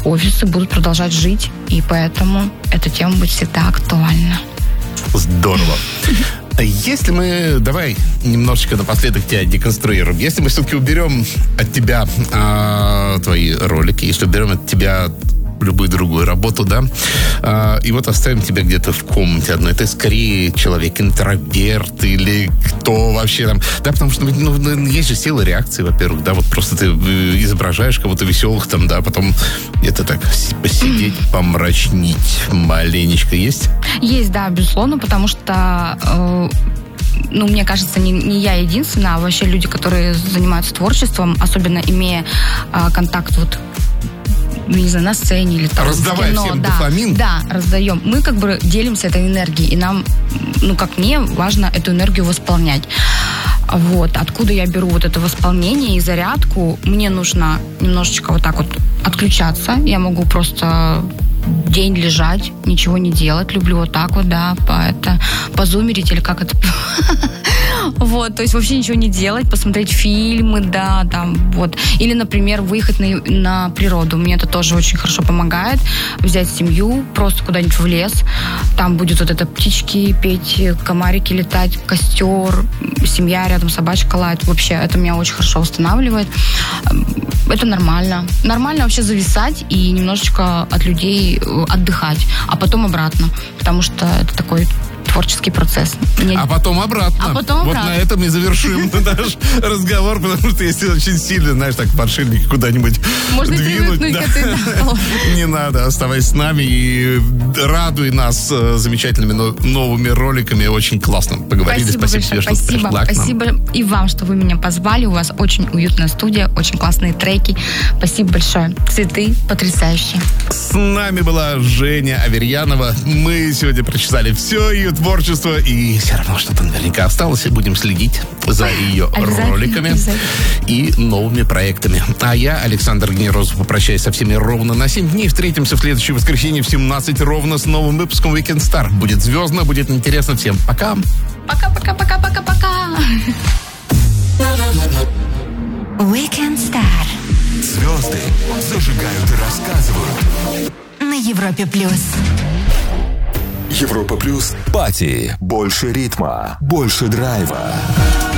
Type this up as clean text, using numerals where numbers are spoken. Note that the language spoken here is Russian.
офисы будут продолжать жить, и поэтому эта тема будет всегда актуальна. Здорово. Если мы, давай немножечко напоследок тебя деконструируем. Если мы все-таки уберем от тебя твои ролики, если уберем от тебя любую другую работу, да, и вот оставим тебя где-то в комнате одной, ты скорее человек интроверт или кто вообще там, да, потому что есть же сила реакции, во-первых, да, вот просто ты изображаешь кого-то веселых там, да, потом где-то так посидеть, помрачнить маленечко. Есть? Есть, да, безусловно, потому что мне кажется, не я единственная, а вообще люди, которые занимаются творчеством, особенно имея контакт не знаю, на сцене или там раздавая кино, всем дофамин. Да, раздаем. Мы как бы делимся этой энергией, и нам, как мне, важно эту энергию восполнять. Вот. Откуда я беру вот это восполнение и зарядку? Мне нужно немножечко вот так вот отключаться. Я могу просто день лежать, ничего не делать. Люблю вот так вот, да, позумерить или как это... Вот, то есть вообще ничего не делать, посмотреть фильмы, да, там, вот. Или, например, выехать на природу. Мне это тоже очень хорошо помогает. Взять семью, просто куда-нибудь в лес. Там будет вот это птички петь, комарики летать, костер, семья рядом, собачка лает. Вообще, это меня очень хорошо восстанавливает. Это нормально. Нормально вообще зависать и немножечко от людей отдыхать, а потом обратно. Потому что это такой творческий процесс. А потом обратно. Вот на этом и завершим наш разговор, потому что если очень сильно, знаешь, так подшипники куда-нибудь можно двинуть, да. Не надо, оставайся с нами и радуй нас замечательными новыми роликами. Очень классно поговорили. Спасибо тебе, что ты пришла к нам. Спасибо и вам, что вы меня позвали. У вас очень уютная студия, очень классные треки. Спасибо большое. Цветы потрясающие. С нами была Женя Аверьянова. Мы сегодня прочесали все ее творчество, и все равно что-то наверняка осталось, и будем следить за ее роликами и новыми проектами. А я, Александр Гнерозов, попрощаюсь со всеми ровно на 7 дней. Встретимся в следующее воскресенье в 17 ровно с новым выпуском Weekend Star. Будет звездно, будет интересно. Всем пока. Пока-пока-пока-пока-пока. Weekend Star. Звезды зажигают и рассказывают. На Европе Плюс. Европа Плюс. Пати. Больше ритма, больше драйва.